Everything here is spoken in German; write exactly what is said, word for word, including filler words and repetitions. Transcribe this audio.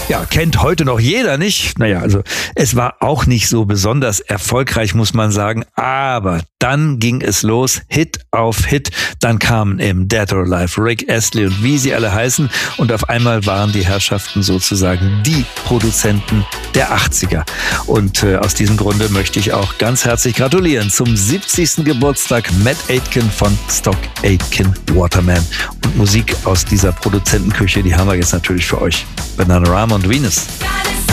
Ja, kennt heute noch jeder nicht. Naja, also es war auch nicht so besonders erfolgreich, muss man sagen. Aber dann ging es los, Hit auf Hit. Dann kamen eben Dead or Alive, Rick Astley und wie sie alle heißen. Und auf einmal waren die Herrschaften sozusagen die Produzenten der achtziger. Und äh, aus diesem Grunde möchte ich auch ganz herzlich gratulieren zum siebzigsten Geburtstag Matt Aitken von Stock Aitken Waterman. Und Musik aus dieser Produzentenküche, die haben wir jetzt natürlich für euch. Bananarama und Venus.